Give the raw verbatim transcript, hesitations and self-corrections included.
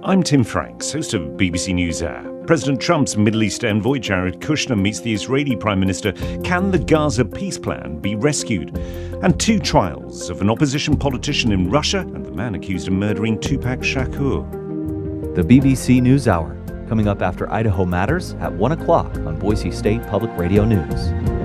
I'm Tim Franks, host of B B C NewsHour. President Trump's Middle East envoy Jared Kushner meets the Israeli Prime Minister. Can the Gaza peace plan be rescued? And two trials of an opposition politician in Russia and the man accused of murdering Tupac Shakur. The B B C NewsHour, coming up after Idaho Matters at one o'clock on Boise State Public Radio News.